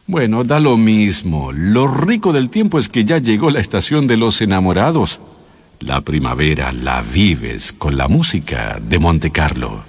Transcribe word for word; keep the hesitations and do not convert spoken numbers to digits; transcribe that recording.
Bueno, da lo mismo. Lo rico del tiempo es que ya llegó la estación de los enamorados. La primavera la vives con la música de Monte Carlo.